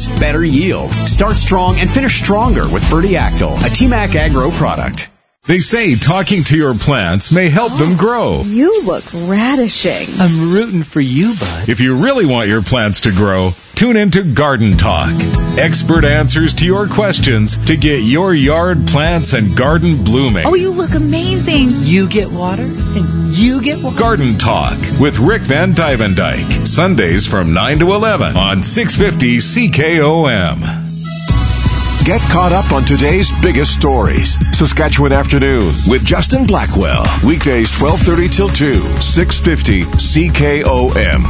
crops, better yield. Start strong and finish stronger with Verdiactyl, a TMAC Agro product. They say talking to your plants may help them grow. You look radishing. I'm rooting for you, bud. If you really want your plants to grow, tune into Garden Talk. Expert answers to your questions to get your yard plants and garden blooming. Oh, you look amazing. You get water, and you get water. Garden Talk with Rick Van Dyke. Sundays from 9 to 11 on 650 CKOM. Get caught up on today's biggest stories. Saskatchewan Afternoon with Justin Blackwell. Weekdays 12:30 till 2, 650 CKOM.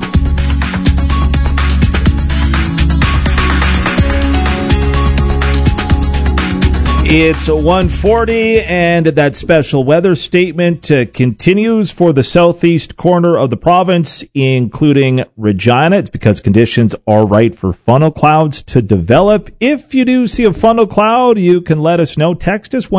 It's 1:40, and that special weather statement continues for the southeast corner of the province, including Regina. It's because conditions are right for funnel clouds to develop. If you do see a funnel cloud, you can let us know. Text us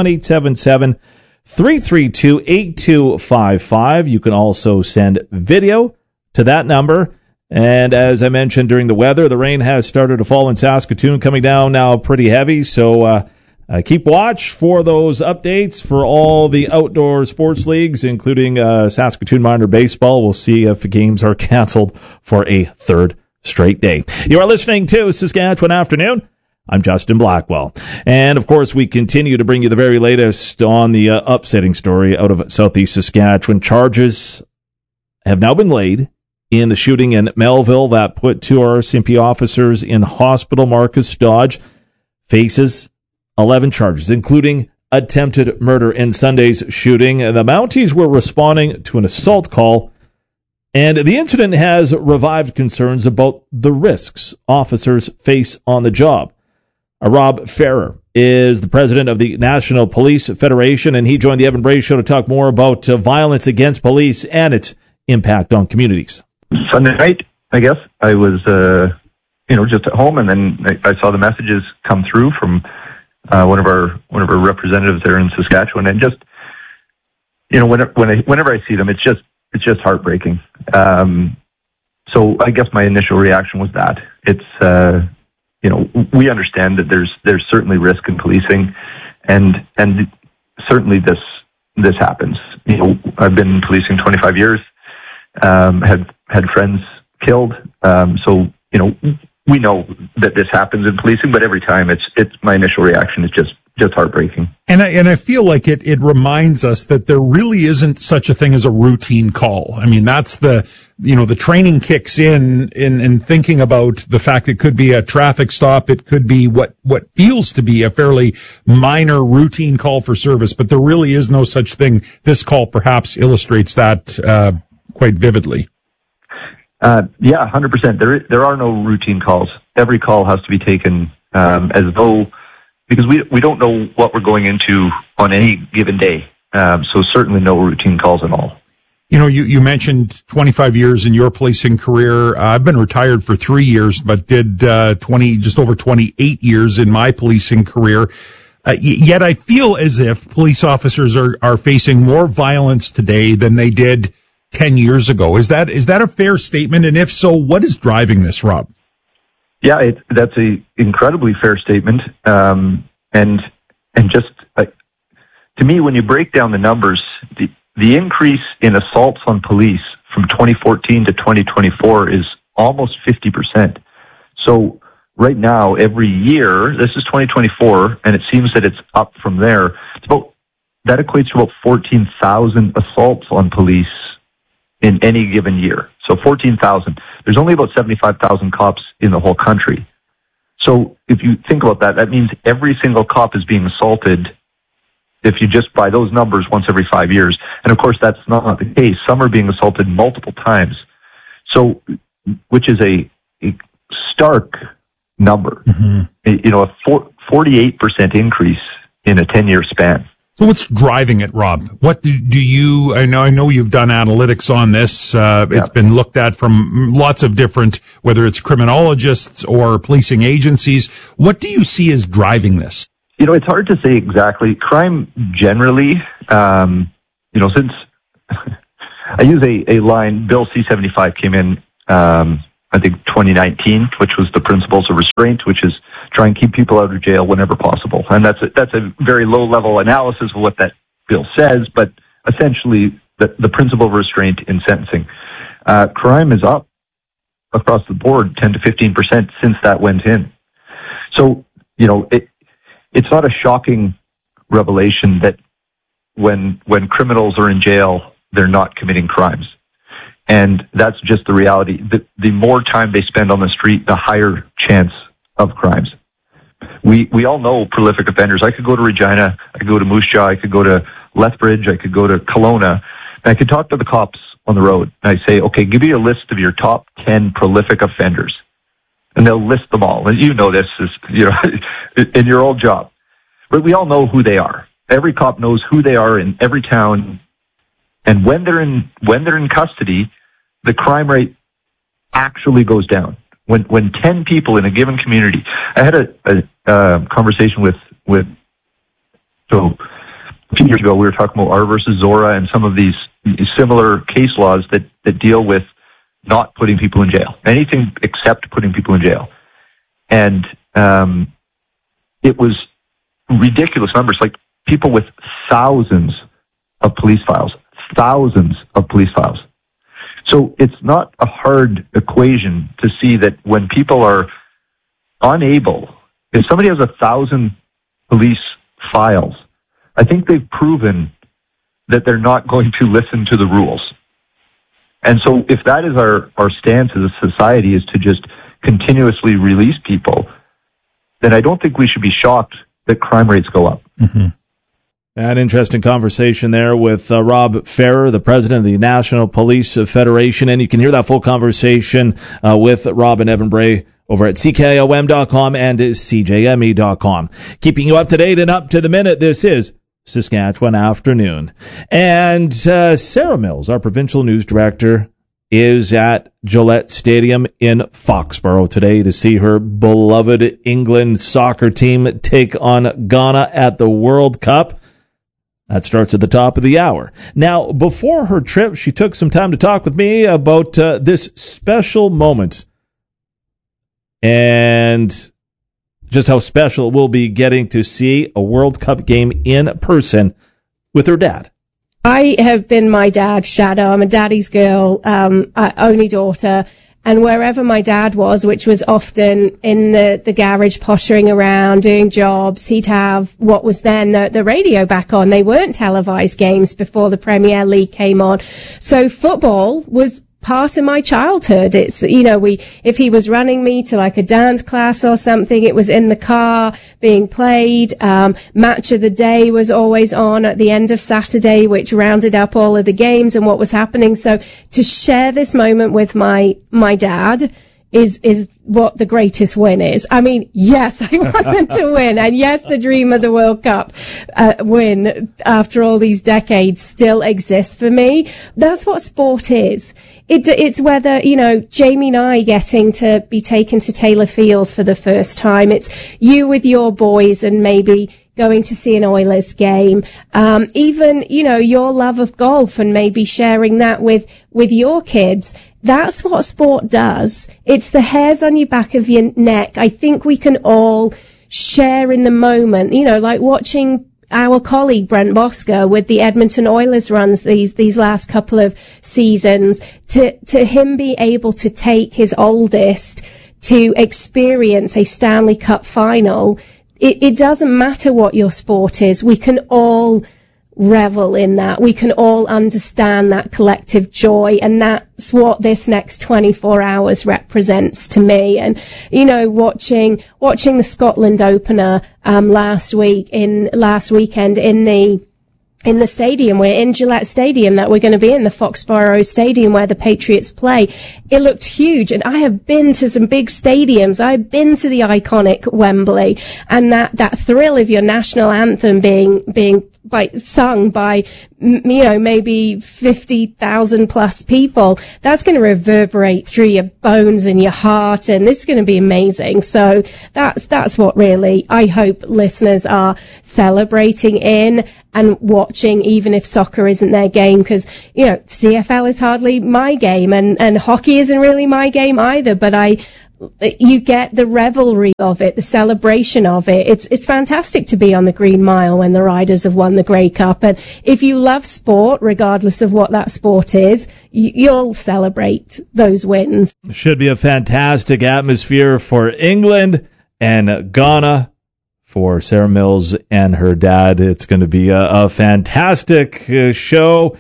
1-877-332-8255. You can also send video to that number. And as I mentioned during the weather, the rain has started to fall in Saskatoon, coming down now pretty heavy, so keep watch for those updates for all the outdoor sports leagues, including Saskatoon Minor Baseball. We'll see if the games are canceled for a third straight day. You are listening to Saskatchewan Afternoon. I'm Justin Blackwell. And, of course, we continue to bring you the very latest on the upsetting story out of southeast Saskatchewan. Charges have now been laid in the shooting in Melville that put two RCMP officers in hospital. Marcus Dodge faces 11 charges, including attempted murder in Sunday's shooting. The Mounties were responding to an assault call, and the incident has revived concerns about the risks officers face on the job. Rob Ferrer is the president of the National Police Federation, and he joined the Evan Bray Show to talk more about violence against police and its impact on communities. Sunday night, I guess, I was just at home, and then I saw the messages come through from one of our representatives there in Saskatchewan, and just whenever I see them, it's just heartbreaking. So I guess my initial reaction was that it's we understand that there's certainly risk in policing, and certainly this happens. I've been policing 25 years, had friends killed, so we know that this happens in policing, but every time it's my initial reaction is just heartbreaking. And I feel like it reminds us that there really isn't such a thing as a routine call. I mean, that's the training kicks in thinking about the fact it could be a traffic stop. It could be what feels to be a fairly minor routine call for service, but there really is no such thing. This call perhaps illustrates that quite vividly. 100%. There are no routine calls. Every call has to be taken as though, because we don't know what we're going into on any given day. So certainly no routine calls at all. You mentioned 25 years in your policing career. I've been retired for 3 years, but did just over 28 years in my policing career. Yet I feel as if police officers are facing more violence today than they did 10 years ago. Is that a fair statement? And if so, what is driving this, Rob? Yeah, that's a incredibly fair statement. And just to me, when you break down the numbers, the increase in assaults on police from 2014 to 2024 is almost 50%. So right now, every year, this is 2024, and it seems that it's up from there. That equates to about 14,000 assaults on police in any given year. So 14,000. There's only about 75,000 cops in the whole country. So if you think about that, that means every single cop is being assaulted if you just by those numbers once every 5 years. And of course, that's not the case. Some are being assaulted multiple times. So, which is a stark number. Mm-hmm. A 48% increase in a 10-year span. So what's driving it, Rob? What do you, I know you've done analytics on this. It's been looked at from lots of different, whether it's criminologists or policing agencies. What do you see as driving this? It's hard to say exactly. Crime generally, since I use a line, Bill C-75 came in, I think 2019, which was the principles of restraint, which is try and keep people out of jail whenever possible. And that's a very low level analysis of what that bill says, but essentially the principle of restraint in sentencing. Crime is up across the board 10 to 15% since that went in. So, it's not a shocking revelation that when criminals are in jail, they're not committing crimes. And that's just the reality. The more time they spend on the street, the higher chance of crimes. We all know prolific offenders. I could go to Regina, I could go to Moose Jaw, I could go to Lethbridge, I could go to Kelowna, and I could talk to the cops on the road. And I say, okay, give me a list of your top 10 prolific offenders. And they'll list them all. And you know this is, in your old job. But we all know who they are. Every cop knows who they are in every town. And when they're in custody, the crime rate actually goes down. When 10 people in a given community, I had a conversation with so a few years ago, we were talking about R versus Zora and some of these similar case laws that deal with not putting people in jail, anything except putting people in jail. And it was ridiculous numbers, like people with thousands of police files. So it's not a hard equation to see that when people are unable, if somebody has 1,000 police files, I think they've proven that they're not going to listen to the rules. And so if that is our stance as a society, is to just continuously release people, then I don't think we should be shocked that crime rates go up. Mm-hmm. An interesting conversation there with Rob Ferrer, the president of the National Police Federation, and you can hear that full conversation with Rob and Evan Bray over at CKOM.com and CJME.com. Keeping you up to date and up to the minute, this is Saskatchewan Afternoon. And Sarah Mills, our provincial news director, is at Gillette Stadium in Foxborough today to see her beloved England soccer team take on Ghana at the World Cup. That starts at the top of the hour. Now, before her trip, she took some time to talk with me about this special moment and just how special it will be getting to see a World Cup game in person with her dad. I have been my dad's shadow. I'm a daddy's girl, only daughter. And wherever my dad was, which was often in the garage pottering around, doing jobs, he'd have what was then the radio back on. They weren't televised games before the Premier League came on. So football was part of my childhood. It's, if he was running me to like a dance class or something, it was in the car being played. Match of the day was always on at the end of Saturday, which rounded up all of the games and what was happening. So to share this moment with my dad is what the greatest win is. I mean, yes, I want them to win, and yes, the dream of the World Cup win after all these decades still exists for me. That's what sport is. It's whether, Jamie and I getting to be taken to Taylor Field for the first time. It's you with your boys and maybe going to see an Oilers game. Even, your love of golf and maybe sharing that with your kids. That's what sport does. It's the hairs on your back of your neck. I think we can all share in the moment, like watching our colleague Brent Bosco with the Edmonton Oilers runs these last couple of seasons, to him be able to take his oldest to experience a Stanley Cup final. It doesn't matter what your sport is. We can all revel in that. We can all understand that collective joy, and that's what this next 24 hours represents to me. And watching the Scotland opener last weekend in the stadium, we're in Gillette Stadium, that we're going to be in the Foxborough Stadium where the Patriots play. It looked huge, and I have been to some big stadiums. I've been to the iconic Wembley, and that thrill of your national anthem being sung by, maybe 50,000 plus people, that's going to reverberate through your bones and your heart, and it's going to be amazing. So that's what really I hope listeners are celebrating in and watching, even if soccer isn't their game, because, CFL is hardly my game, and hockey isn't really my game either, but you get the revelry of it, the celebration of it. It's fantastic to be on the Green Mile when the Riders have won the Grey Cup. And if you love sport, regardless of what that sport is, you'll celebrate those wins. Should be a fantastic atmosphere for England and Ghana. For Sarah Mills and her dad, it's going to be a fantastic show.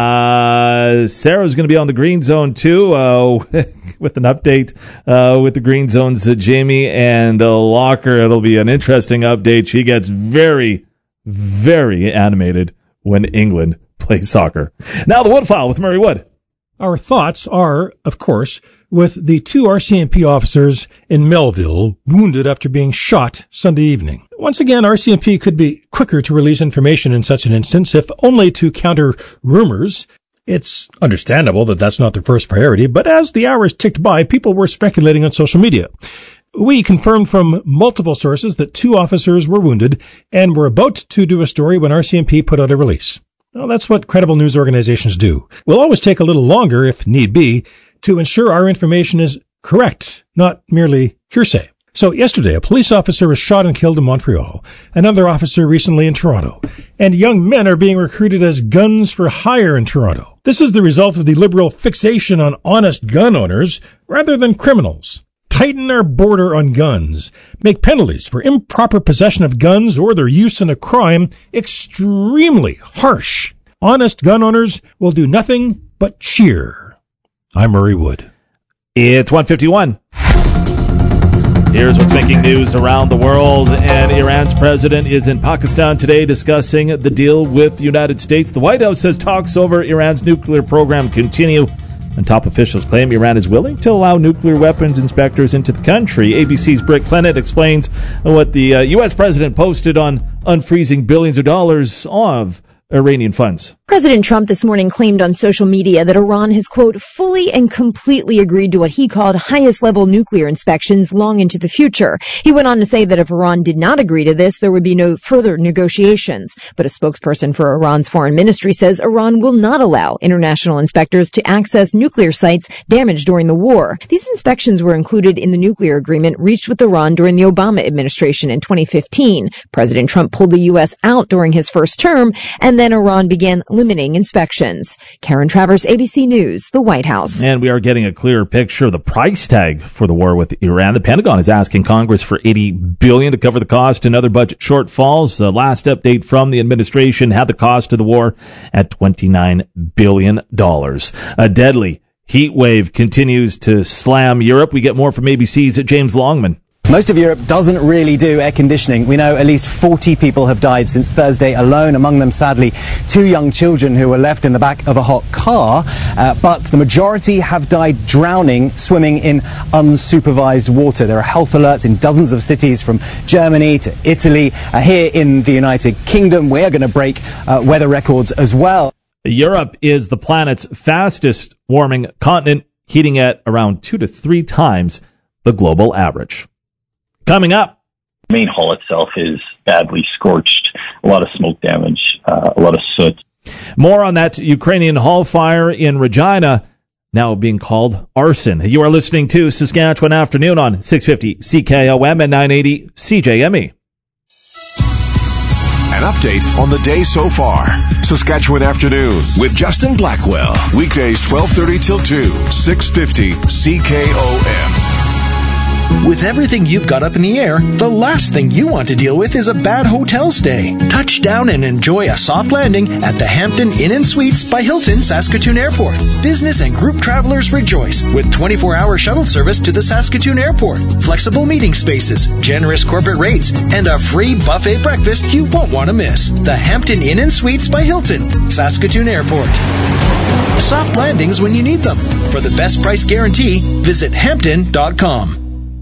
Sarah's going to be on the Green Zone too, with an update with the Green Zone's Jamie and Locker. It'll be an interesting update. She gets very, very animated when England plays soccer. Now the Woodfile with Murray Wood. Our thoughts are, of course, with the 2 RCMP officers in Melville wounded after being shot Sunday evening. Once again, RCMP could be quicker to release information in such an instance, if only to counter rumors. It's understandable that that's not their first priority, but as the hours ticked by, people were speculating on social media. We confirmed from multiple sources that 2 officers were wounded and were about to do a story when RCMP put out a release. Well, that's what credible news organizations do. We'll always take a little longer, if need be, to ensure our information is correct, not merely hearsay. So yesterday, a police officer was shot and killed in Montreal, another officer recently in Toronto, and young men are being recruited as guns for hire in Toronto. This is the result of the Liberal fixation on honest gun owners rather than criminals. Tighten our border on guns. Make penalties for improper possession of guns or their use in a crime extremely harsh. Honest gun owners will do nothing but cheer. I'm Murray Wood. It's 1:51. Here's what's making news around the world. And Iran's president is in Pakistan today discussing the deal with the United States. The White House says talks over Iran's nuclear program continue. And top officials claim Iran is willing to allow nuclear weapons inspectors into the country. ABC's Britt Clennett explains what the U.S. president posted on unfreezing billions of dollars of Iranian funds. President Trump this morning claimed on social media that Iran has, quote, fully and completely agreed to what he called highest-level nuclear inspections long into the future. He went on to say that if Iran did not agree to this, there would be no further negotiations. But a spokesperson for Iran's foreign ministry says Iran will not allow international inspectors to access nuclear sites damaged during the war. These inspections were included in the nuclear agreement reached with Iran during the Obama administration in 2015. President Trump pulled the U.S. out during his first term, and then Iran began limiting inspections. Karen Travers, ABC News, the White House. And we are getting a clearer picture of the price tag for the war with Iran. The Pentagon is asking Congress for $80 billion to cover the cost and other budget shortfalls. The last update from the administration had the cost of the war at $29 billion. A deadly heat wave continues to slam Europe. We get more from ABC's James Longman. Most of Europe doesn't really do air conditioning. We know at least 40 people have died since Thursday alone, among them, sadly, 2 young children who were left in the back of a hot car. But the majority have died drowning, swimming in unsupervised water. There are health alerts in dozens of cities from Germany to Italy. Here in the United Kingdom, we're going to break weather records as well. Europe is the planet's fastest warming continent, heating at around 2 to 3 times the global average. Coming up. The main hull itself is badly scorched, a lot of smoke damage, a lot of soot. More on that Ukrainian hull fire in Regina, now being called arson. You are listening to Saskatchewan Afternoon on 650 CKOM and 980 CJME. An update on the day so far. Saskatchewan Afternoon with Justin Blackwell. Weekdays 12:30 till 2, 650 CKOM. With everything you've got up in the air, the last thing you want to deal with is a bad hotel stay. Touch down and enjoy a soft landing at the Hampton Inn & Suites by Hilton Saskatoon Airport. Business and group travelers rejoice with 24-hour shuttle service to the Saskatoon Airport, flexible meeting spaces, generous corporate rates, and a free buffet breakfast you won't want to miss. The Hampton Inn & Suites by Hilton, Saskatoon Airport. Soft landings when you need them. For the best price guarantee, visit Hampton.com.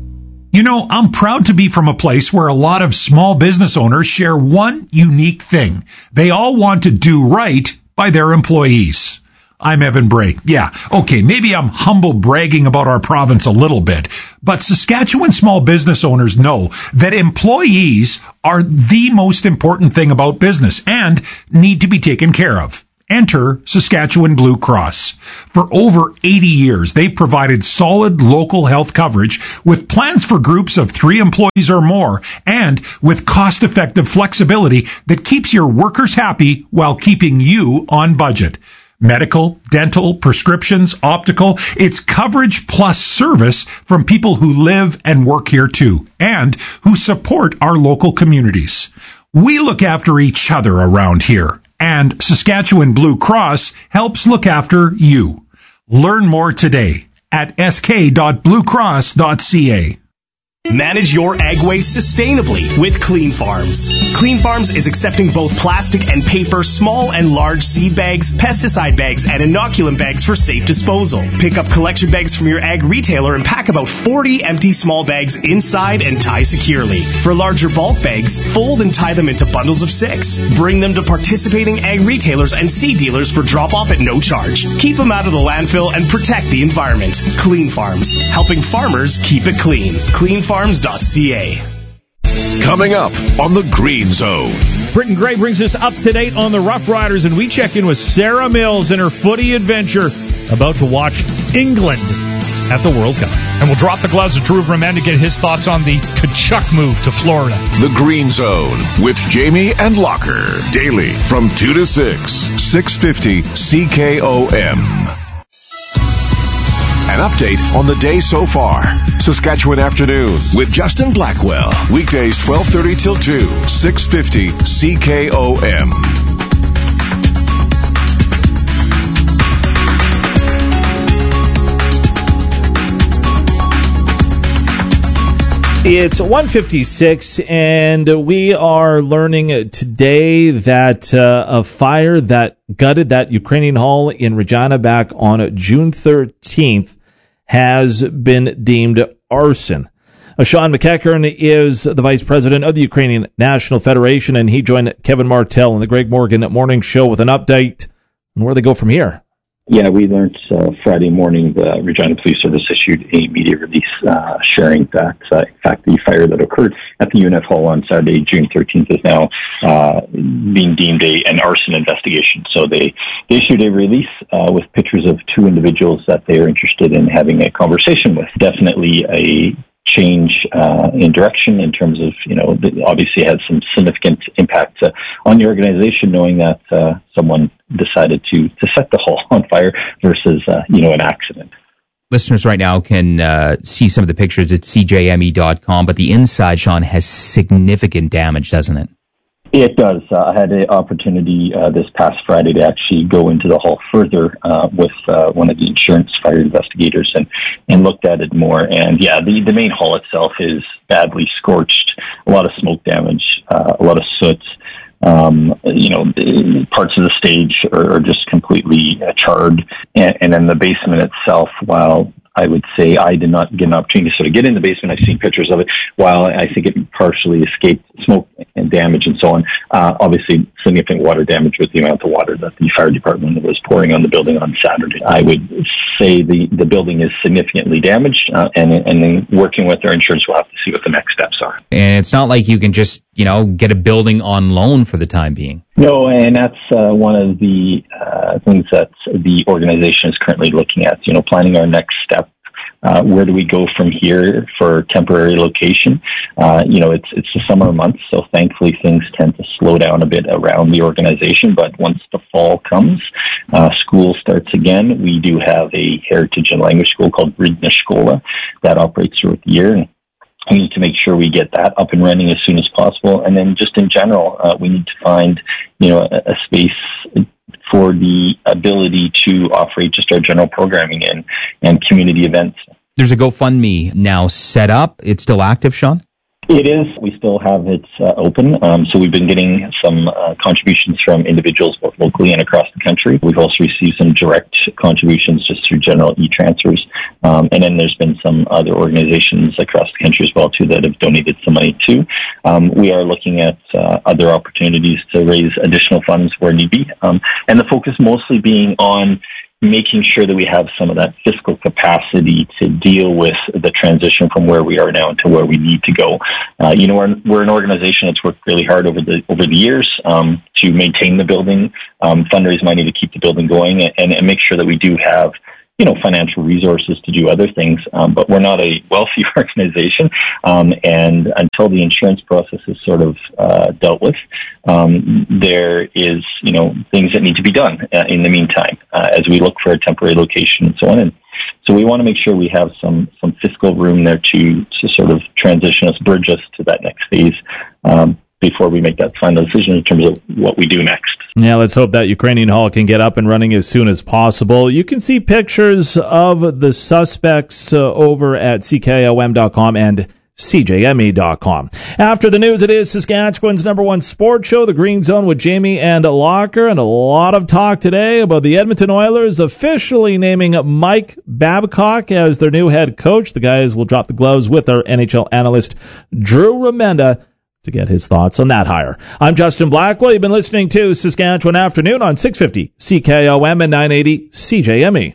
You know, I'm proud to be from a place where a lot of small business owners share one unique thing. They all want to do right by their employees. I'm Evan Bray. Yeah, okay, maybe I'm humble bragging about our province a little bit, but Saskatchewan small business owners know that employees are the most important thing about business and need to be taken care of. Enter Saskatchewan Blue Cross. For over 80 years, they've provided solid local health coverage with plans for groups of 3 employees or more and with cost-effective flexibility that keeps your workers happy while keeping you on budget. Medical, dental, prescriptions, optical, it's coverage plus service from people who live and work here too, and who support our local communities. We look after each other around here, and Saskatchewan Blue Cross helps look after you. Learn more today at sk.bluecross.ca. Manage your ag waste sustainably with Clean Farms. Clean Farms is accepting both plastic and paper, small and large seed bags, pesticide bags, and inoculant bags for safe disposal. Pick up collection bags from your ag retailer and pack about 40 empty small bags inside and tie securely. For larger bulk bags, fold and tie them into bundles of 6. Bring them to participating ag retailers and seed dealers for drop-off at no charge. Keep them out of the landfill and protect the environment. Clean Farms, helping farmers keep it clean. CleanFarms.ca. Coming up on the Green Zone. Britton Gray brings us up to date on the Rough Riders, and we check in with Sarah Mills and her footy adventure, about to watch England at the World Cup. And we'll drop the gloves of Drew Verman to get his thoughts on the Kachuk move to Florida. The Green Zone with Jamie and Locker. Daily from 2 to 6. 650 CKOM. An update on the day so far. Saskatchewan Afternoon with Justin Blackwell. Weekdays 12:30 till 2. 650 CKOM. It's 1:56, and we are learning today that a fire that gutted that Ukrainian hall in Regina back on June 13th has been deemed arson. Sean McEachern is the vice president of the Ukrainian National Federation, and he joined Kevin Martell on the Greg Morgan Morning Show with an update on where they go from here. Yeah, we learned Friday morning the Regina Police Service issued a media release sharing that, in fact, the fire that occurred at the UNF Hall on Saturday, June 13th, is now being deemed an arson investigation. So they issued a release with pictures of 2 individuals that they are interested in having a conversation with. Definitely a change in direction in terms of, obviously had some significant impact on the organization, knowing that someone decided to set the hall on fire versus, an accident. Listeners right now can see some of the pictures at cjme.com, but the inside, Sean, has significant damage, doesn't it? It does. I had the opportunity this past Friday to actually go into the hall further with one of the insurance fire investigators and looked at it more. And yeah, the main hall itself is badly scorched, a lot of smoke damage, a lot of soot. Parts of the stage are just completely charred. And then the basement itself, while I would say I did not get an opportunity to sort of get in the basement. I've seen pictures of it. While I think it partially escaped smoke and damage and so on, obviously significant water damage with the amount of water that the fire department was pouring on the building on Saturday. I would say the building is significantly damaged, and then working with our insurance, we'll have to see what the next steps are. And it's not like you can just, get a building on loan for the time being. No, and that's one of the things that the organization is currently looking at, planning our next step. Where do we go from here for temporary location? It's the summer months, so thankfully things tend to slow down a bit around the organization. But once the fall comes, school starts again. We do have a heritage and language school called Bridna Shkola that operates throughout the year. We need to make sure we get that up and running as soon as possible. And then just in general, we need to find, a space for the ability to operate just our general programming and community events. There's a GoFundMe now set up. It's still active, Sean? It is. We still have it open. So we've been getting some contributions from individuals both locally and across the country. We've also received some direct contributions just through general e-transfers. And then there's been some other organizations across the country as well, too, that have donated some money, too. We are looking at other opportunities to raise additional funds where need be. And the focus mostly being on making sure that we have some of that fiscal capacity to deal with the transition from where we are now to where we need to go. We're an organization that's worked really hard over the years to maintain the building, fundraise money to keep the building going, and make sure that we do have financial resources to do other things, but we're not a wealthy organization, and until the insurance process is sort of dealt with, there is, things that need to be done in the meantime, as we look for a temporary location and so on. And so we want to make sure we have some fiscal room there to sort of transition us, bridge us to that next phase, before we make that final decision in terms of what we do next. Yeah, let's hope that Ukrainian Hall can get up and running as soon as possible. You can see pictures of the suspects over at CKOM.com and CJME.com. After the news, it is Saskatchewan's #1 sports show, The Green Zone with Jamie and Locker, and a lot of talk today about the Edmonton Oilers officially naming Mike Babcock as their new head coach. The guys will drop the gloves with our NHL analyst Drew Remenda to get his thoughts on that hire. I'm Justin Blackwell. You've been listening to Saskatchewan Afternoon on 650 CKOM and 980 CJME.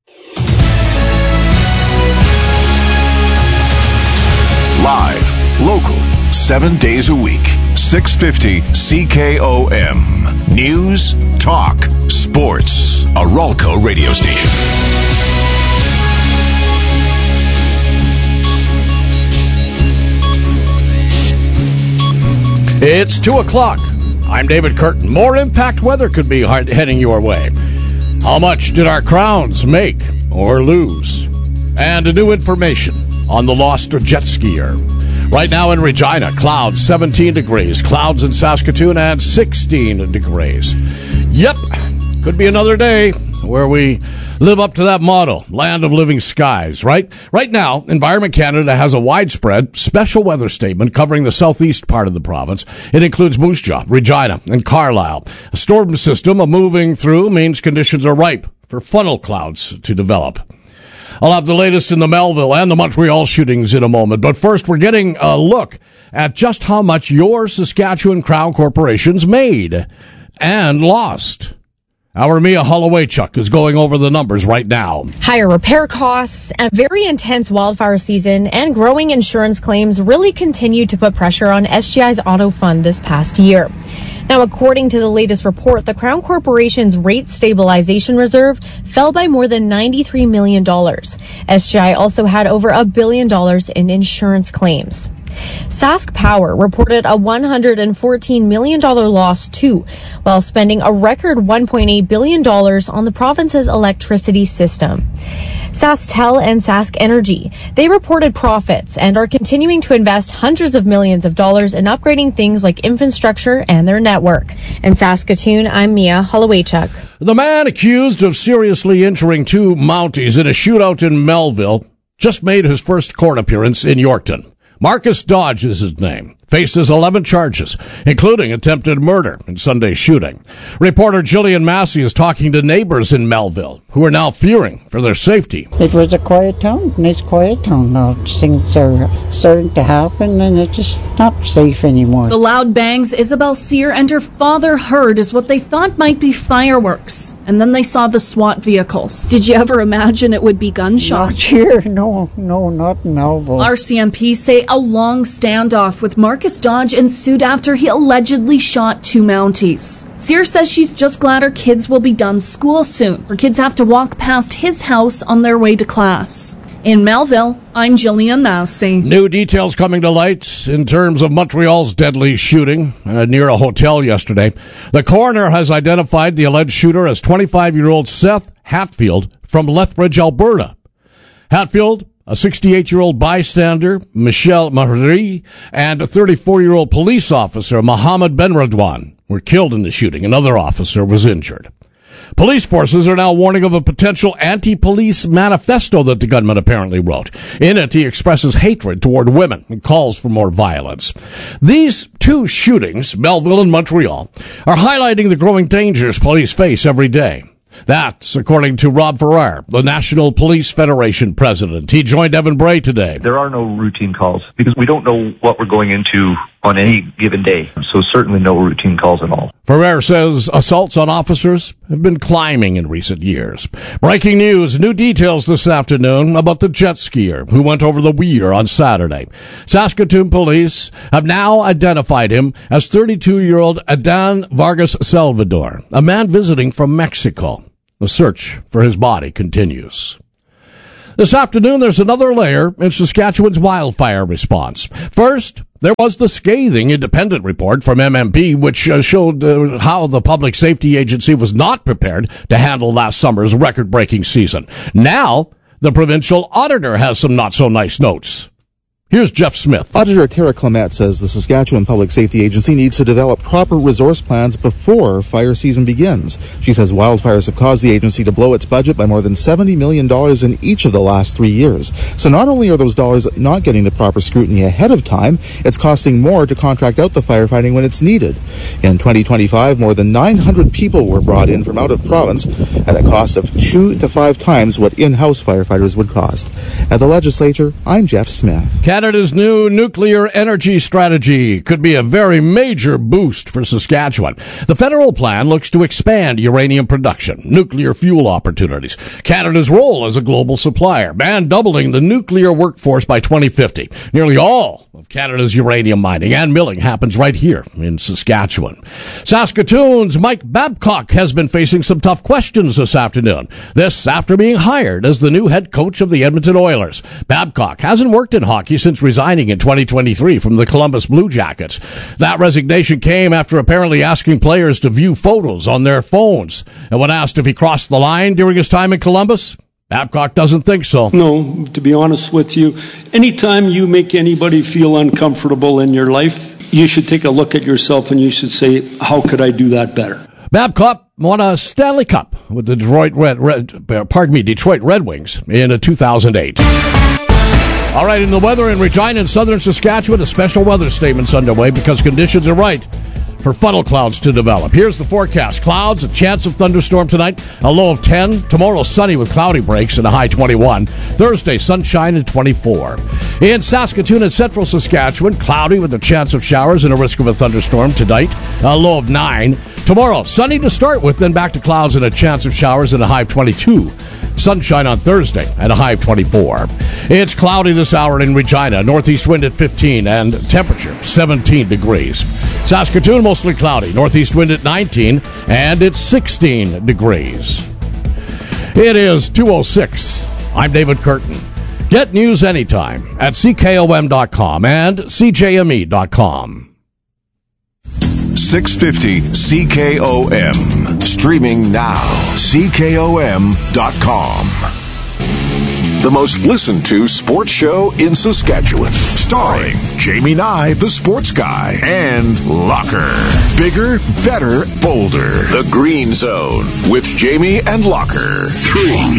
Live, local, 7 days a week. 650 CKOM. News, talk, sports. A Ralco radio station. It's 2 o'clock. I'm David Curtin. More impact weather could be heading your way. How much did our crowns make or lose? And new information on the lost jet skier. Right now in Regina, clouds 17 degrees. Clouds in Saskatoon and 16 degrees. Yep, could be another day where we live up to that motto, land of living skies, right? Right now, Environment Canada has a widespread special weather statement covering the southeast part of the province. It includes Moose Jaw, Regina, and Carlisle. A storm system moving through means conditions are ripe for funnel clouds to develop. I'll have the latest in the Melville and the Montreal shootings in a moment, but first we're getting a look at just how much your Saskatchewan Crown corporations made and lost. Our Mia Hollowaychuk is going over the numbers right now. Higher repair costs, a very intense wildfire season, and growing insurance claims really continued to put pressure on SGI's auto fund this past year. Now, according to the latest report, the Crown Corporation's rate stabilization reserve fell by more than $93 million. SGI also had over $1 billion in insurance claims. Sask Power reported a $114 million loss, too, while spending a record $1.8 billion on the province's electricity system. SaskTel and Sask Energy, they reported profits and are continuing to invest hundreds of millions of dollars in upgrading things like infrastructure and their network. In Saskatoon, I'm Mia Hollowaychuk. The man accused of seriously injuring two Mounties in a shootout in Melville just made his first court appearance in Yorkton. Marcus Dodge is his name. Faces 11 charges, including attempted murder and Sunday's shooting. Reporter Jillian Massey is talking to neighbors in Melville who are now fearing for their safety. It was a quiet town, and it's a quiet town now. Things are starting to happen, and it's just not safe anymore. The loud bangs Isabel Sear and her father heard is what they thought might be fireworks, and then they saw the SWAT vehicles. Did you ever imagine it would be gunshots? Not here, no, not in Melville. RCMP say a long standoff with Marcus Dodge ensued after he allegedly shot two Mounties. Sear says she's just glad her kids will be done school soon. Her kids have to walk past his house on their way to class. In Melville, I'm Jillian Massey. New details coming to light in terms of Montreal's deadly shooting near a hotel yesterday. The coroner has identified the alleged shooter as 25-year-old Seth Hatfield from Lethbridge, Alberta. Hatfield, a 68-year-old bystander, Michelle Marie, and a 34-year-old police officer, Mohammed Benradwan, were killed in the shooting. Another officer was injured. Police forces are now warning of a potential anti-police manifesto that the gunman apparently wrote. In it, he expresses hatred toward women and calls for more violence. These two shootings, Melville and Montreal, are highlighting the growing dangers police face every day. That's according to Rob Ferrer, the National Police Federation president. He joined Evan Bray today. There are no routine calls because we don't know what we're going into on any given day. So certainly no routine calls at all. Ferrer says assaults on officers have been climbing in recent years. Breaking news, new details this afternoon about the jet skier who went over the weir on Saturday. Saskatoon police have now identified him as 32-year-old Adan Vargas Salvador, a man visiting from Mexico. The search for his body continues. This afternoon, there's another layer in Saskatchewan's wildfire response. First, there was the scathing independent report from MMP, which showed how the Public Safety Agency was not prepared to handle last summer's record-breaking season. Now, the provincial auditor has some not-so-nice notes. Here's Jeff Smith. Auditor Tara Clement says the Saskatchewan Public Safety Agency needs to develop proper resource plans before fire season begins. She says wildfires have caused the agency to blow its budget by more than $70 million in each of the last 3 years. So not only are those dollars not getting the proper scrutiny ahead of time, it's costing more to contract out the firefighting when it's needed. In 2025, more than 900 people were brought in from out of province at a cost of 2 to 5 times what in-house firefighters would cost. At the legislature, I'm Jeff Smith. Canada's new nuclear energy strategy could be a very major boost for Saskatchewan. The federal plan looks to expand uranium production, nuclear fuel opportunities, Canada's role as a global supplier, and doubling the nuclear workforce by 2050. Nearly all of Canada's uranium mining and milling happens right here in Saskatchewan. Saskatoon's Mike Babcock has been facing some tough questions this afternoon. This after being hired as the new head coach of the Edmonton Oilers. Babcock hasn't worked in hockey since resigning in 2023 from the Columbus Blue Jackets. That resignation came after apparently asking players to view photos on their phones. And when asked if he crossed the line during his time in Columbus, Babcock doesn't think so. No, to be honest with you, anytime you make anybody feel uncomfortable in your life, you should take a look at yourself and you should say, how could I do that better? Babcock won a Stanley Cup with the Detroit Red Wings in 2008. All right, in the weather in Regina and southern Saskatchewan, a special weather statement's underway because conditions are right for funnel clouds to develop. Here's the forecast. Clouds, a chance of thunderstorm tonight, a low of 10. Tomorrow, sunny with cloudy breaks and a high 21. Thursday, sunshine and 24. In Saskatoon and central Saskatchewan, cloudy with a chance of showers and a risk of a thunderstorm tonight, a low of 9. Tomorrow, sunny to start with, then back to clouds and a chance of showers and a high of 22. Sunshine on Thursday and a high of 24. It's cloudy this hour in Regina, northeast wind at 15 and temperature 17 degrees. Saskatoon mostly cloudy, northeast wind at 19 and it's 16 degrees. It is 2:06. I'm David Curtin. Get news anytime at CKOM.com and CJME.com. 650 CKOM. Streaming now. CKOM.com. The most listened to sports show in Saskatchewan. Starring Jamie Nye, the sports guy, and Locker. Bigger, better, bolder. The Green Zone with Jamie and Locker. 3.